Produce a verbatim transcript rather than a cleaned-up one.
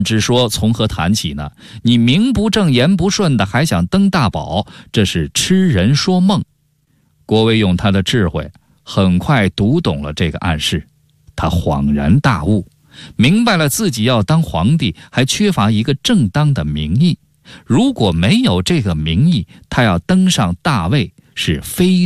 只说从何谈起呢？你名不正言不顺的还想登大宝，这是痴人说梦。郭威用他的智慧很快读懂了这个暗示，他恍然大悟，明白了自己要当皇帝还缺乏一个正当的名义，如果没有这个名义，他要登上大位是非